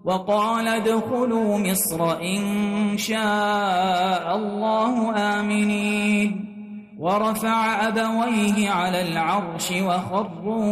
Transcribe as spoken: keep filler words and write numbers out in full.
وقال ادخلوا مصر إن شاء الله آمنين ورفع أبويه على العرش وخروا